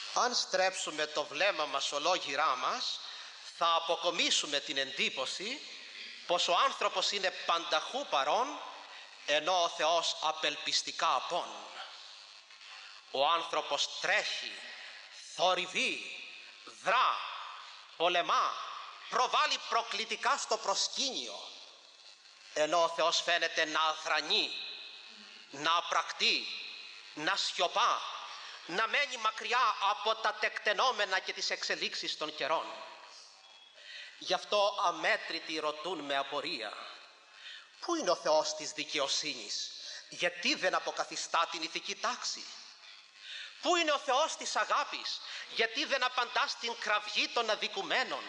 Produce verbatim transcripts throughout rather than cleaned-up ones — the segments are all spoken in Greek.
Αν στρέψουμε το βλέμμα μας ολόγυρά μας, θα αποκομίσουμε την εντύπωση πως ο άνθρωπος είναι πανταχού παρών, ενώ ο Θεός απελπιστικά απόν. Ο άνθρωπος τρέχει, θορυβεί, δρά, πολεμά, προβάλλει προκλητικά στο προσκήνιο, ενώ ο Θεός φαίνεται να αδρανεί, να απρακτεί, να σιωπά, να μένει μακριά από τα τεκτενόμενα και τις εξελίξεις των καιρών. Γι' αυτό αμέτρητοι ρωτούν με απορία: πού είναι ο Θεός της δικαιοσύνης? Γιατί δεν αποκαθιστά την ηθική τάξη? Πού είναι ο Θεός της αγάπης? Γιατί δεν απαντά στην κραυγή των αδικουμένων?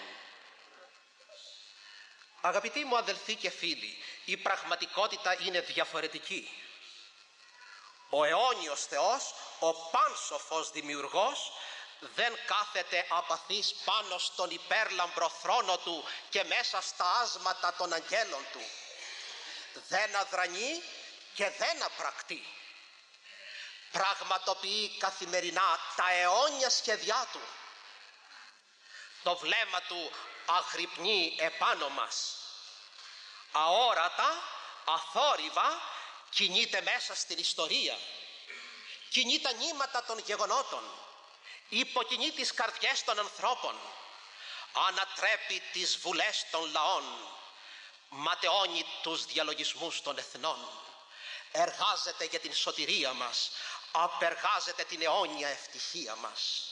Αγαπητοί μου αδελφοί και φίλοι, η πραγματικότητα είναι διαφορετική. Ο αιώνιος Θεός, ο πάνσοφος δημιουργός, δεν κάθεται απαθής πάνω στον υπέρλαμπρο θρόνο του και μέσα στα άσματα των αγγέλων του. Δεν αδρανεί και δεν απρακτεί. Πραγματοποιεί καθημερινά τα αιώνια σχέδιά του. Το βλέμμα του αγρυπνεί επάνω μας. Αόρατα, αθόρυβα, κινείται μέσα στην ιστορία. Κινεί τα νήματα των γεγονότων. Υποκινεί τις καρδιές των ανθρώπων. Ανατρέπει τις βουλές των λαών. Ματαιώνει τους διαλογισμούς των εθνών. Εργάζεται για την σωτηρία μας. Απεργάζεται την αιώνια ευτυχία μας.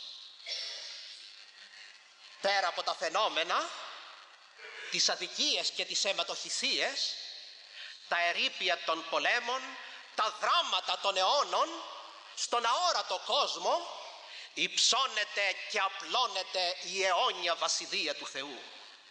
Πέρα από τα φαινόμενα, τις αδικίες και τις αιματοχυσίες, τα ερείπια των πολέμων, τα δράματα των αιώνων, στον αόρατο κόσμο υψώνεται και απλώνεται η αιώνια βασιλεία του Θεού.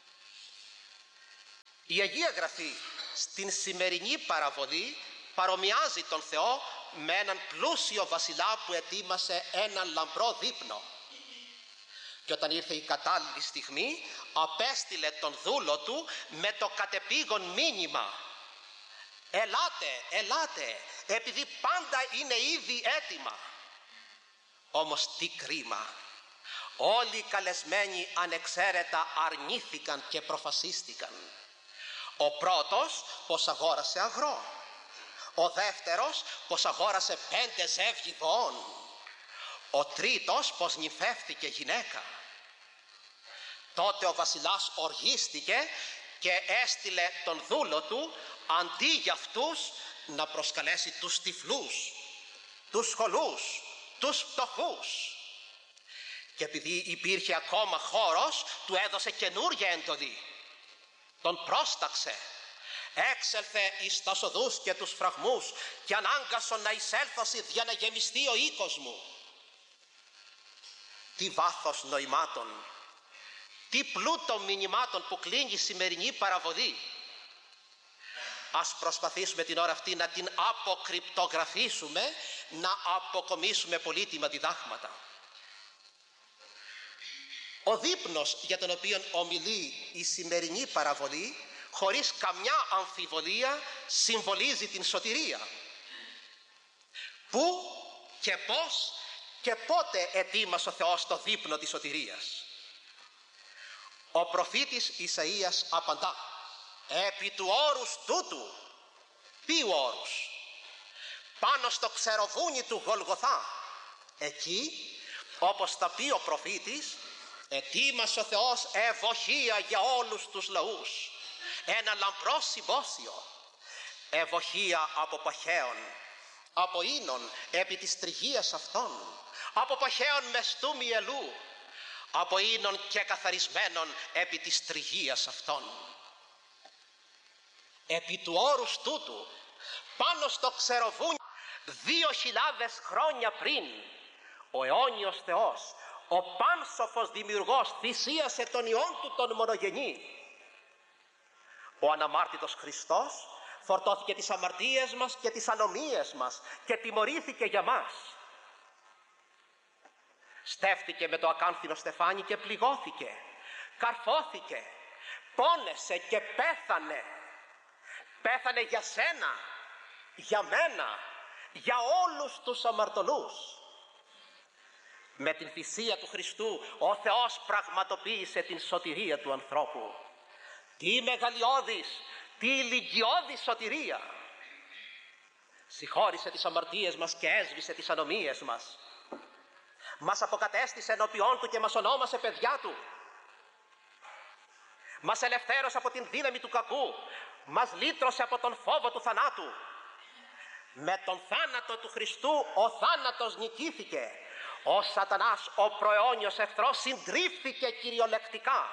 Η Αγία Γραφή στην σημερινή παραβολή παρομοιάζει τον Θεό με έναν πλούσιο βασιλιά που ετοίμασε έναν λαμπρό δείπνο. Και όταν ήρθε η κατάλληλη στιγμή, απέστειλε τον δούλο του με το κατεπήγον μήνυμα: ελάτε, ελάτε, επειδή πάντα είναι ήδη έτοιμα. Όμως τι κρίμα! Όλοι οι καλεσμένοι ανεξαίρετα αρνήθηκαν και προφασίστηκαν. Ο πρώτος πως αγόρασε αγρό, ο δεύτερος πως αγόρασε πέντε ζεύγη βοών, ο τρίτος πως νυμφεύτηκε γυναίκα. Τότε ο βασιλιάς οργίστηκε και έστειλε τον δούλο του αντί για αυτούς να προσκαλέσει τους τυφλούς, τους σχολούς, τους φτωχούς. Και επειδή υπήρχε ακόμα χώρος, του έδωσε καινούρια εντολή. Τον πρόσταξε, έξελθε εις τα οδούς και τους φραγμούς και ανάγκασον να εισέλθωση για να γεμιστεί ο οίκος μου. Τι βάθος νοημάτων, τι πλούτο μηνυμάτων που κλείνει η σημερινή παραβολή. Ας προσπαθήσουμε την ώρα αυτή να την αποκρυπτογραφήσουμε, να αποκομίσουμε πολύτιμα διδάγματα. Ο δείπνος για τον οποίο ομιλεί η σημερινή παραβολή, χωρίς καμιά αμφιβολία, συμβολίζει την σωτηρία. Πού και πώς και πότε ετοίμασε ο Θεός το δείπνο της σωτηρίας? Ο προφήτης Ισαΐας απαντά: επί του όρους τούτου. Ποιου όρους? Πάνω στο ξεροβούνι του Γολγοθά. Εκεί, όπως θα πει ο προφήτης, ετοίμασε ο Θεός ευωχία για όλους τους λαούς. Ένα λαμπρό συμπόσιο. Ευωχία από παχαίων, από ίνων επί της τριγίας αυτών, από παχαίων μεστού μυελού, από ίνων και καθαρισμένων επί της τριγίας αυτών. Επί του όρους τούτου, πάνω στο ξεροβούνι, δύο χιλιάδες χρόνια πριν, ο αιώνιος Θεός, ο πάνσοφος δημιουργός, θυσίασε τον Υιόν του τον μονογενή. Ο αναμάρτητος Χριστός φορτώθηκε τις αμαρτίες μας και τις ανομίες μας και τιμωρήθηκε για μας. Στέφθηκε με το ακάνθινο στεφάνι και πληγώθηκε, καρφώθηκε, πόνεσε και πέθανε. Πέθανε για σένα, για μένα, για όλους τους αμαρτωλούς. Με την θυσία του Χριστού ο Θεός πραγματοποίησε την σωτηρία του ανθρώπου. Τι μεγαλειώδης, τι ηλικιώδης σωτηρία! Συγχώρησε τις αμαρτίες μας και έσβησε τις ανομίες μας. Μας αποκατέστησε ενώπιόν του και μας ονόμασε παιδιά του. Μας ελευθέρωσε από την δύναμη του κακού. Μας λύτρωσε από τον φόβο του θανάτου. Με τον θάνατο του Χριστού ο θάνατος νικήθηκε. Ο σατανάς, ο προαιώνιος εχθρός, συντρίφθηκε κυριολεκτικά.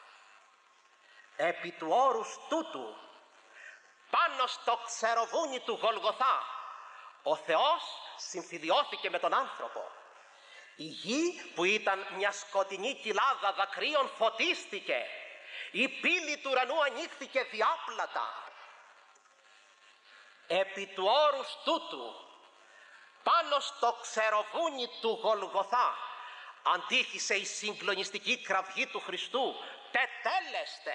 Επί του όρους τούτου, πάνω στο ξεροβούνι του Γολγοθά, ο Θεός συμφιλιώθηκε με τον άνθρωπο. Η γη που ήταν μια σκοτεινή κοιλάδα δακρύων φωτίστηκε. Η πύλη του ουρανού ανοίχθηκε διάπλατα. Επί του όρους τούτου, πάνω στο ξεροβούνι του Γολγοθά, αντίχησε η συγκλονιστική κραυγή του Χριστού. Τετέλεστε!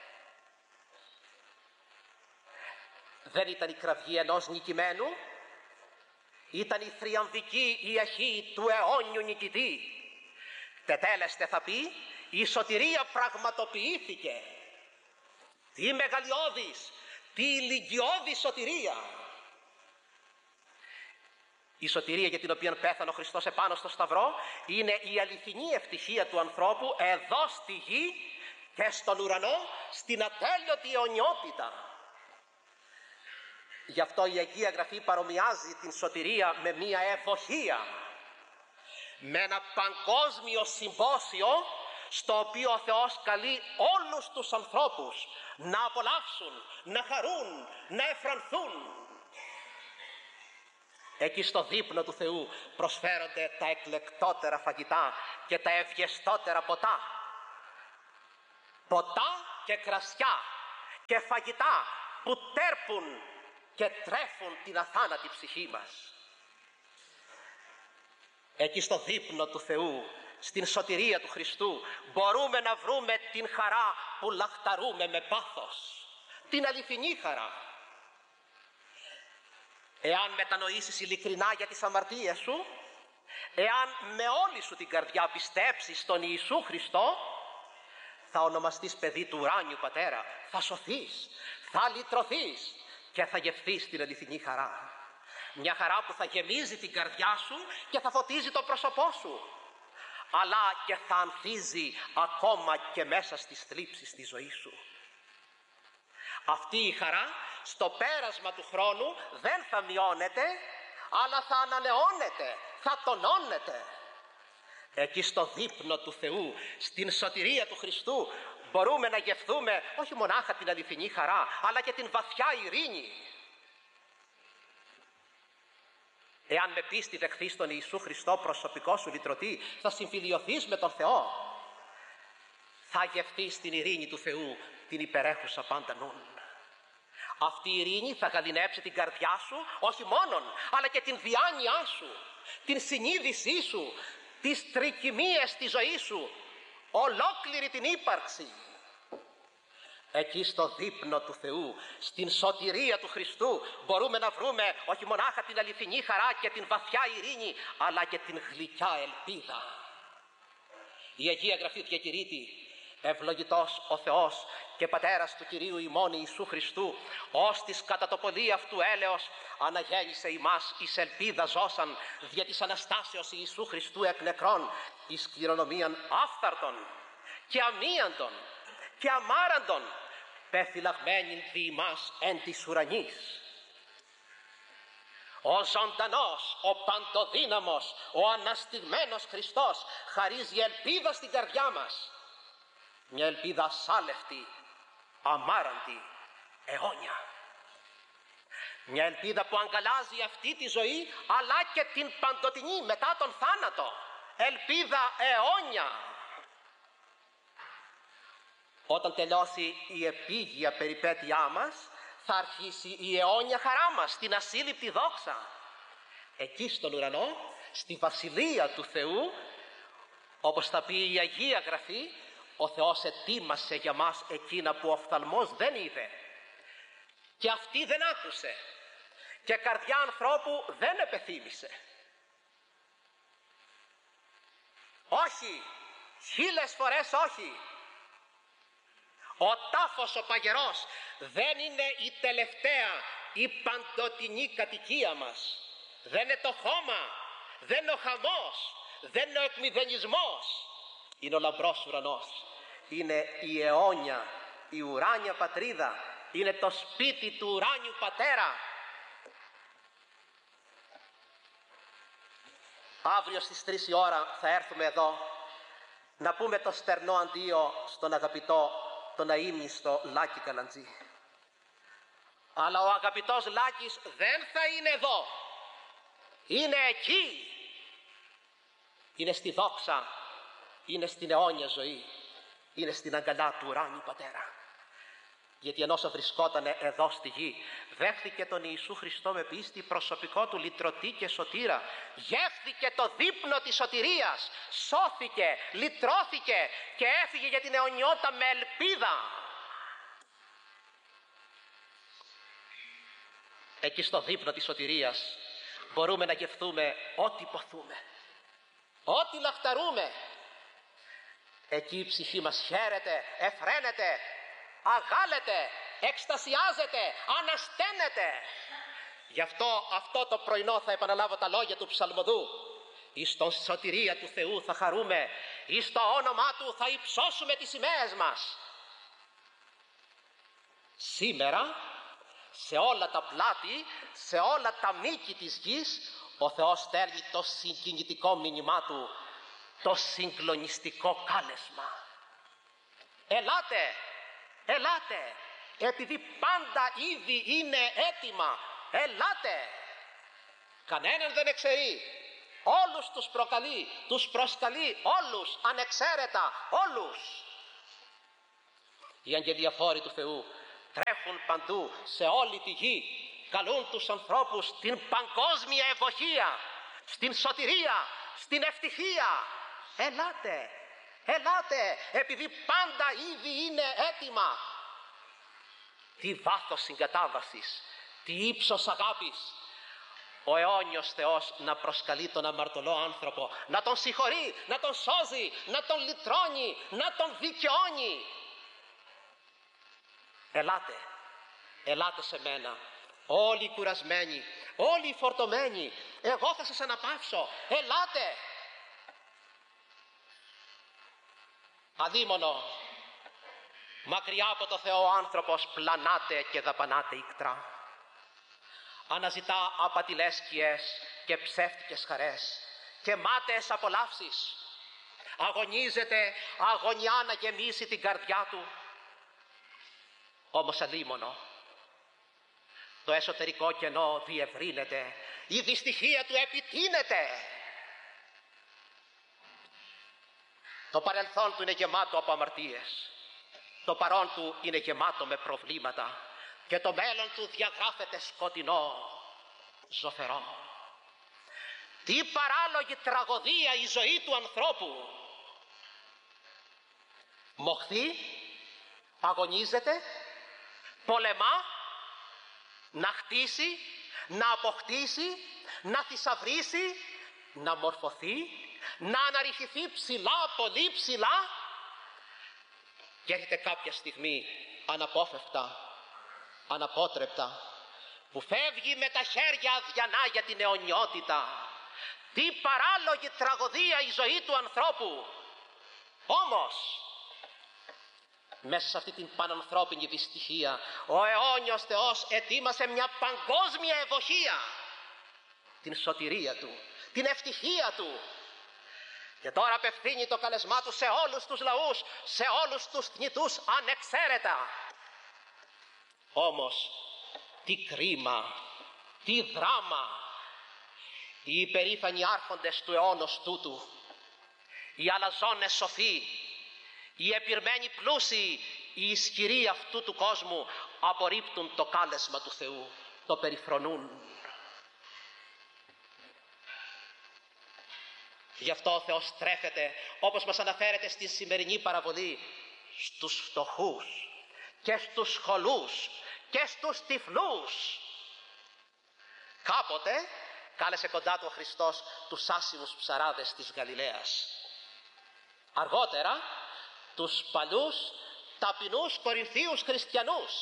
Δεν ήταν η κραυγή ενός νικημένου, ήταν η θριαμβική ιαχή του αιώνιου νικητή. Τετέλεστε θα πει, η σωτηρία πραγματοποιήθηκε. Τι μεγαλειώδης, τι ηλικιώδης σωτηρία! Η σωτηρία για την οποία πέθανε ο Χριστός επάνω στο Σταυρό είναι η αληθινή ευτυχία του ανθρώπου εδώ στη γη και στον ουρανό, στην ατέλειωτη αιωνιότητα. Γι' αυτό η Αγία Γραφή παρομοιάζει την σωτηρία με μία ευωχία, με ένα παγκόσμιο συμπόσιο στο οποίο ο Θεός καλεί όλους τους ανθρώπους να απολαύσουν, να χαρούν, να εφρανθούν. Εκεί στο δείπνο του Θεού προσφέρονται τα εκλεκτότερα φαγητά και τα ευγεστότερα ποτά. Ποτά και κρασιά και φαγητά που τέρπουν και τρέφουν την αθάνατη ψυχή μας. Εκεί στο δείπνο του Θεού, στην σωτηρία του Χριστού, μπορούμε να βρούμε την χαρά που λαχταρούμε με πάθος. Την αληθινή χαρά. Εάν μετανοήσεις ειλικρινά για τις αμαρτίες σου, εάν με όλη σου την καρδιά πιστέψεις στον Ιησού Χριστό, θα ονομαστείς παιδί του ουράνιου Πατέρα, θα σωθείς, θα λυτρωθείς και θα γευθείς την αληθινή χαρά. Μια χαρά που θα γεμίζει την καρδιά σου και θα φωτίζει το πρόσωπό σου, αλλά και θα ανθίζει ακόμα και μέσα στις θλίψεις της ζωής σου. Αυτή η χαρά στο πέρασμα του χρόνου δεν θα μειώνεται, αλλά θα ανανεώνεται, θα τονώνεται. Εκεί στο δείπνο του Θεού, στην σωτηρία του Χριστού, μπορούμε να γευθούμε όχι μονάχα την αληθινή χαρά, αλλά και την βαθιά ειρήνη. Εάν με πίστη δεχθείς τον Ιησού Χριστό προσωπικό σου λυτρωτή, θα συμφιλιωθείς με τον Θεό. Θα γευθείς την ειρήνη του Θεού, την υπερέχουσα πάντα νουν. Αυτή η ειρήνη θα γαληνέψει την καρδιά σου, όχι μόνον, αλλά και την διάνοιά σου, την συνείδησή σου, τις τρικυμίες της ζωής σου, ολόκληρη την ύπαρξη. Εκεί στο δείπνο του Θεού, στην σωτηρία του Χριστού, μπορούμε να βρούμε όχι μονάχα την αληθινή χαρά και την βαθιά ειρήνη, αλλά και την γλυκιά ελπίδα. Η Αγία Γραφή διακηρύττει: ευλογητός ο Θεός και Πατέρας του Κυρίου ημών Ιησού Χριστού, ως της κατά το ποδί αυτού έλεος αναγέννησε ημάς εις ελπίδα ζώσαν δια της Αναστάσεως Ιησού Χριστού εκ νεκρών, εις κληρονομίαν άφθαρτον και αμίαντον και αμάραντον, πεφυλαγμένην δι' ημάς εν της ουρανής. Ο ζωντανός, ο παντοδύναμος, ο αναστηγμένος Χριστός χαρίζει ελπίδα στην καρδιά μας. Μια ελπίδα ασάλευτη, αμάραντη, αιώνια. Μια ελπίδα που αγκαλιάζει αυτή τη ζωή, αλλά και την παντοτινή μετά τον θάνατο. Ελπίδα αιώνια. Όταν τελειώσει η επίγεια περιπέτειά μας, θα αρχίσει η αιώνια χαρά μας, την ασύλληπτη δόξα. Εκεί στον ουρανό, στη βασιλεία του Θεού, όπως θα πει η Αγία Γραφή, ο Θεός ετοίμασε για μας εκείνα που ο οφθαλμός δεν είδε και αυτή δεν άκουσε και καρδιά ανθρώπου δεν επεθύμησε. Όχι, χίλιες φορές όχι. Ο τάφος ο παγερός δεν είναι η τελευταία, η παντοτινή κατοικία μας. Δεν είναι το χώμα, δεν είναι ο χαμός, δεν είναι ο εκμηδενισμός. Είναι ο λαμπρός ουρανός. Είναι η αιώνια, η ουράνια πατρίδα. Είναι το σπίτι του ουράνιου πατέρα. Αύριο στις τρεις η ώρα θα έρθουμε εδώ να πούμε το στερνό αντίο στον αγαπητό, τον αείμνηστο Λάκη Καλαντζή. Αλλά ο αγαπητός Λάκης δεν θα είναι εδώ. Είναι εκεί. Είναι στη δόξα. Είναι στην αιώνια ζωή. Είναι στην αγκαλιά του ουράνιου πατέρα. Γιατί ενώ βρισκόταν εδώ στη γη, δέχθηκε τον Ιησού Χριστό με πίστη, προσωπικό του λυτρωτή και σωτήρα. Γεύθηκε το δείπνο της σωτηρίας. Σώθηκε, λυτρώθηκε και έφυγε για την αιωνιότητα με ελπίδα. Εκεί στο δείπνο της σωτηρίας μπορούμε να γευθούμε ό,τι ποθούμε, ό,τι λαχταρούμε. Εκεί η ψυχή μας χαίρεται, εφραίνεται, αγάλεται, εκστασιάζεται, ανασταίνεται. Γι' αυτό αυτό το πρωινό θα επαναλάβω τα λόγια του ψαλμοδού. Εις τον σωτηρία του Θεού θα χαρούμε, εις το όνομά Του θα υψώσουμε τις σημαίες μας. Σήμερα, σε όλα τα πλάτη, σε όλα τα μήκη της γης, ο Θεός στέλνει το συγκινητικό μήνυμά Του, το συγκλονιστικό κάλεσμα. Ελάτε, ελάτε, επειδή πάντα ήδη είναι έτοιμα, ελάτε. Κανέναν δεν εξαιρεί, όλους τους προκαλεί, τους προσκαλεί όλους, ανεξαίρετα, όλους. Οι αγγελιαφόροι του Θεού τρέχουν παντού σε όλη τη γη, καλούν τους ανθρώπους στην παγκόσμια ευωχία, στην σωτηρία, στην ευτυχία. Ελάτε, ελάτε, επειδή πάντα ήδη είναι έτοιμα. Τι βάθος συγκατάβασης, τι ύψος αγάπης. Ο αιώνιος Θεός να προσκαλεί τον αμαρτωλό άνθρωπο, να τον συγχωρεί, να τον σώζει, να τον λυτρώνει, να τον δικαιώνει. Ελάτε, ελάτε σε μένα, όλοι οι κουρασμένοι, όλοι οι φορτωμένοι, εγώ θα σας αναπαύσω, ελάτε. Αδίμονο, μακριά από το Θεό ο άνθρωπος πλανάται και δαπανάται ικτρά. Αναζητά απατηλές σκιές και ψεύτικες χαρές και μάταιες απολαύσεις. Αγωνίζεται αγωνιά να γεμίσει την καρδιά του. Όμως αδίμονο, το εσωτερικό κενό διευρύνεται, η δυστυχία του επιτείνεται. Το παρελθόν του είναι γεμάτο από αμαρτίες, το παρόν του είναι γεμάτο με προβλήματα και το μέλλον του διαγράφεται σκοτεινό, ζωφερό. Τι παράλογη τραγωδία η ζωή του ανθρώπου. Μοχθεί, αγωνίζεται, πολεμά, να χτίσει, να αποκτήσει, να θησαυρίσει, να μορφωθεί, να αναρριχηθεί ψηλά, πολύ ψηλά, και έρχεται κάποια στιγμή αναπόφευκτα, αναπότρεπτα, που φεύγει με τα χέρια αδιανά για την αιωνιότητα. Τι παράλογη τραγωδία η ζωή του ανθρώπου. Όμως μέσα σε αυτή την πανανθρώπινη δυστυχία ο αιώνιος Θεός ετοίμασε μια παγκόσμια ευωχία, την σωτηρία Του, την ευτυχία Του. Και τώρα απευθύνει το καλεσμά Του σε όλους τους λαούς, σε όλους τους θνητούς ανεξαίρετα. Όμως τι κρίμα, τι δράμα. Οι υπερήφανοι άρχοντες του αιώνος τούτου, οι αλαζόνες σοφοί, οι επιρμένοι πλούσιοι, οι ισχυροί αυτού του κόσμου απορρίπτουν το κάλεσμα του Θεού, το περιφρονούν. Γι' αυτό ο Θεός στρέφεται, όπως μας αναφέρεται στη σημερινή παραβολή, στους φτωχούς και στους σχολούς και στους τυφλούς. Κάποτε κάλεσε κοντά του ο Χριστός τους άσημους ψαράδες της Γαλιλαίας. Αργότερα τους παλιούς ταπεινούς Κορινθίους χριστιανούς.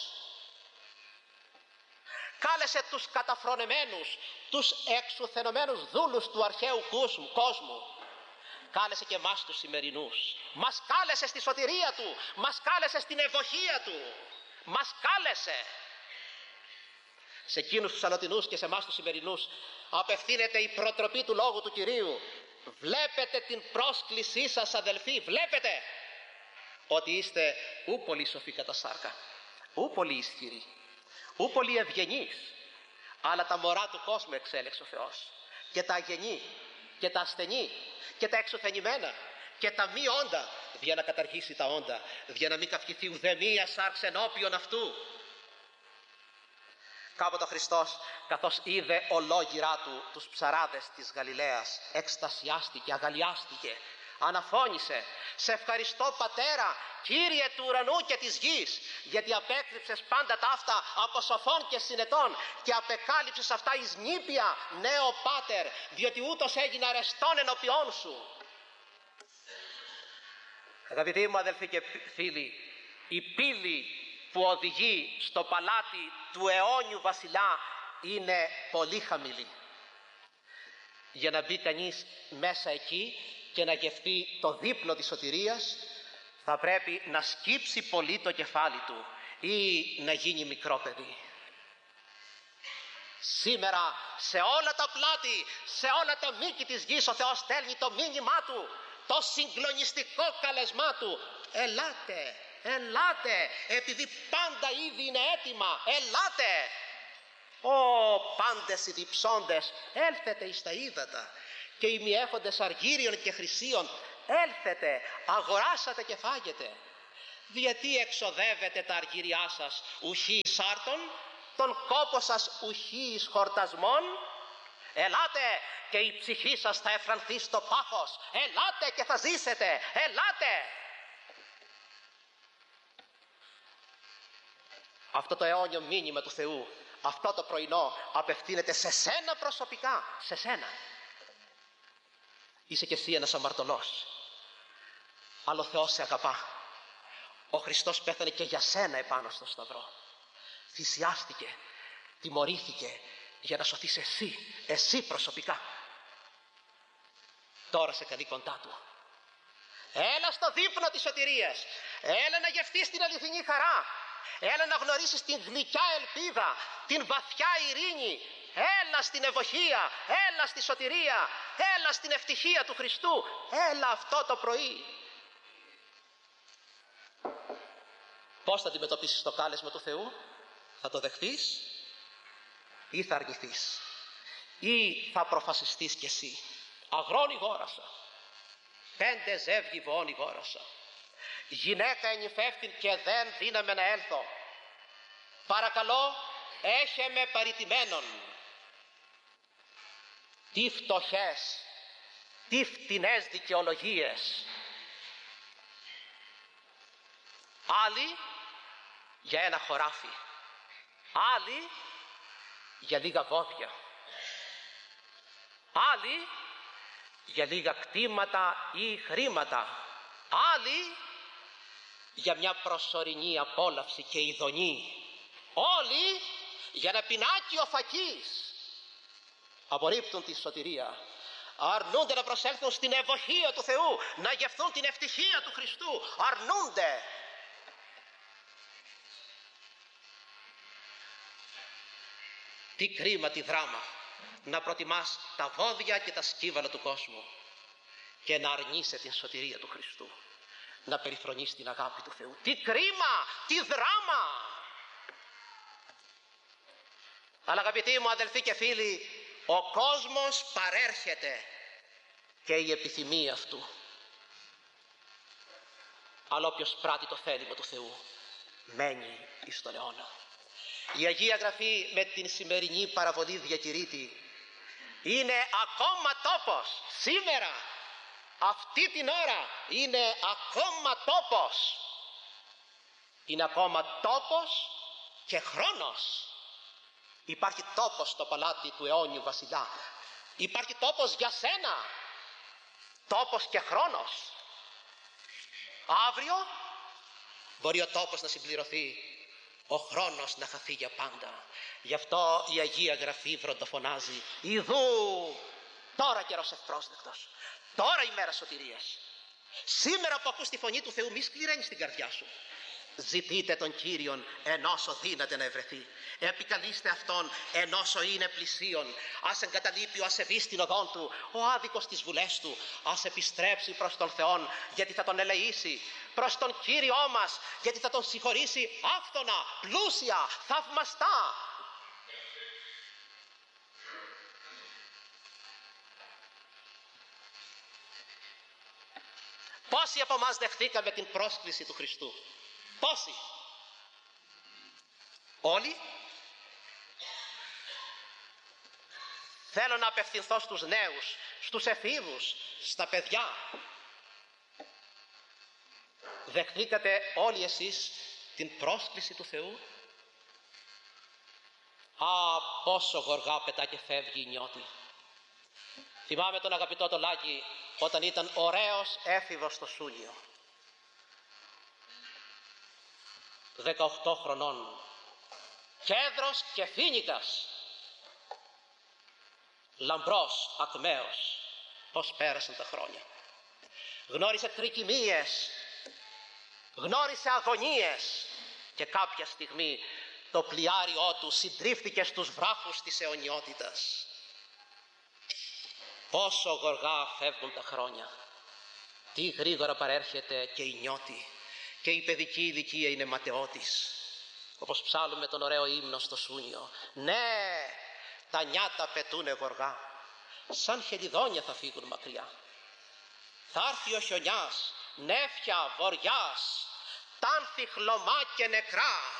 Κάλεσε τους καταφρονεμένους, τους εξουθενωμένους δούλους του αρχαίου κόσμου. Κάλεσε και εμάς τους σημερινούς. Μας κάλεσε στη σωτηρία Του, μας κάλεσε στην ευωχία Του. Μας κάλεσε. Σε εκείνους τους αλλοτινούς και σε εμάς τους σημερινούς απευθύνεται η προτροπή του Λόγου του Κυρίου. Βλέπετε την πρόσκλησή σας, αδελφοί, βλέπετε ότι είστε ου πολύ σοφοί κατά σάρκα, ου πολύ ισχυροί, ου πολύ ευγενείς, αλλά τα μωρά του κόσμου εξέλεξε ο Θεός, και τα αγενή και τα ασθενή και τα εξουθενημένα και τα μη όντα, για να καταργήσει τα όντα, για να μην καυχηθεί ουδέμια σάρξ ενώπιον αυτού. Κάποτε ο Χριστός, καθώς είδε ολόγυρά Του τους ψαράδες της Γαλιλαίας, εκστασιάστηκε, αγαλιάστηκε, αναφώνησε: «Σε ευχαριστώ, Πατέρα, Κύριε του ουρανού και της γης, γιατί απέκρυψες πάντα τα αυτά από σοφών και συνετών και απεκάλυψες αυτά εις νήπια νέο Πάτερ, διότι ούτως έγινε αρεστόν ενώπιόν Σου». Αγαπητοί μου αδελφοί και φίλοι, η πύλη που οδηγεί στο παλάτι του αιώνιου βασιλιά είναι πολύ χαμηλή. Για να μπει κανείς μέσα εκεί και να γευτεί το δείπνο της σωτηρίας, θα πρέπει να σκύψει πολύ το κεφάλι του ή να γίνει μικρό παιδί. Σήμερα σε όλα τα πλάτη, σε όλα τα μήκη της γης, ο Θεός στέλνει το μήνυμά Του, το συγκλονιστικό καλεσμά Του: ελάτε, ελάτε, επειδή πάντα ήδη είναι έτοιμα, ελάτε. Ω πάντες οι διψώντες, έλθετε εις τα ύδατα, και οι μη έχοντες αργύριων και χρυσίων, έλθετε, αγοράσατε και φάγετε. Γιατί εξοδεύετε τα αργύριά σας ουχή εις άρτων, τον κόπο σας ουχή εις χορτασμών? Ελάτε και η ψυχή σας θα εφρανθεί στο πάθος, ελάτε και θα ζήσετε, ελάτε. Αυτό το αιώνιο μήνυμα του Θεού, αυτό το πρωινό, απευθύνεται σε σένα προσωπικά, σε σένα. Είσαι και εσύ ένας αμαρτωλός, αλλά ο Θεός σε αγαπά. Ο Χριστός πέθανε και για σένα επάνω στο σταυρό. Θυσιάστηκε, τιμωρήθηκε για να σωθείς εσύ, εσύ προσωπικά. Τώρα σε καλεί κοντά Του. Έλα στο δείπνο της σωτηρίας, έλα να γευτείς την αληθινή χαρά, έλα να γνωρίσεις την γλυκιά ελπίδα, την βαθιά ειρήνη. Έλα στην ευωχία, έλα στη σωτηρία, έλα στην ευτυχία του Χριστού, έλα αυτό το πρωί. Πώς θα αντιμετωπίσεις το κάλεσμα του Θεού? Θα το δεχτείς ή θα αρνηθείς, ή θα προφασιστείς κι εσύ? Αγρόν ηγόρασα, πέντε ζεύγη βοών ηγόρασα, γυναίκα ενυφεύτην και δεν δύναμαι να έλθω. Παρακαλώ, έχε με παρητημένον. Τι φτωχές, τι φτηνές δικαιολογίες. Άλλοι για ένα χωράφι, άλλοι για λίγα βόδια, άλλοι για λίγα κτήματα ή χρήματα, άλλοι για μια προσωρινή απόλαυση και ειδονή, όλοι για ένα πινάκι ο φακής. Απορρίπτουν τη σωτηρία, αρνούνται να προσέλθουν στην ευωχία του Θεού, να γευθούν την ευτυχία του Χριστού, αρνούνται. Τι κρίμα, τι δράμα να προτιμάς τα βόδια και τα σκύβαλα του κόσμου και να αρνείσαι την σωτηρία του Χριστού, να περιφρονείς την αγάπη του Θεού. Τι κρίμα, τι δράμα. Αλλά αγαπητοί μου αδελφοί και φίλοι, ο κόσμος παρέρχεται και η επιθυμία αυτού, αλλά όποιος πράττει το θέλημα του Θεού μένει εις τον αιώνα. Η Αγία Γραφή με την σημερινή παραβολή διακηρύττει: είναι ακόμα τόπος, σήμερα, αυτή την ώρα είναι ακόμα τόπος, είναι ακόμα τόπος και χρόνος. Υπάρχει τόπος στο παλάτι του αιώνιου βασιλιά, υπάρχει τόπος για σένα, τόπος και χρόνος. Αύριο μπορεί ο τόπος να συμπληρωθεί, ο χρόνος να χαθεί για πάντα. Γι' αυτό η Αγία Γραφή βροντοφωνάζει: Ιδού τώρα καιρός ευπρόσδεκτος, τώρα η μέρα σωτηρίας. Σήμερα που ακούς τη φωνή του Θεού, μη σκληραίνεις την καρδιά σου. Ζητείτε τον Κύριον ενώσο δύναται να ευρεθεί. Επικαλείστε Αυτόν ενώσο είναι πλησίον. Ας εγκαταλείπει ο ασεβής την οδόν του, ο άδικος τις βουλές του. Ας επιστρέψει προς τον Θεόν, γιατί θα τον ελεήσει. Προς τον Κύριό μας, γιατί θα τον συγχωρήσει άφθονα, πλούσια, θαυμαστά. Πόσοι από εμάς δεχθήκαμε την πρόσκληση του Χριστού? Πόσοι? Όλοι? Θέλω να απευθυνθώ στους νέους, στους εφήβους, στα παιδιά. Δεχτήκατε όλοι εσείς την πρόσκληση του Θεού? Α, πόσο γοργά πετά και φεύγει η νιώτη. Θυμάμαι τον αγαπητό το Λάκη όταν ήταν ωραίος έφηβος στο Σούνιο. δεκαοκτώ χρονών, κέντρος και φοίνικας, λαμπρός, ακμαίος. Πώς πέρασαν τα χρόνια. Γνώρισε τρικυμίες, γνώρισε αγωνίες και κάποια στιγμή το πλοιάριό του συντρίφθηκε στους βράχους της αιωνιότητας. Πόσο γοργά φεύγουν τα χρόνια. Τι γρήγορα παρέρχεται και η νιώτη. Και η παιδική ηλικία είναι ματαιώτης. Όπως ψάλλουμε τον ωραίο ύμνο στο Σούνιο. Ναι, τα νιάτα πετούνε γοργά. Σαν χελιδόνια θα φύγουν μακριά. Θα έρθει ο χιονιάς, νέφια, βοριάς, τάνθη χλωμά και νεκρά.